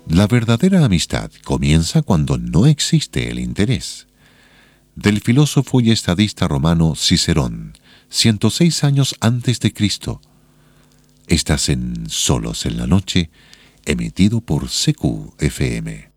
La verdadera amistad comienza cuando no existe el interés. Del filósofo y estadista romano Cicerón, 106 años antes de Cristo. Estás en Solos en la Noche, emitido por CQFM.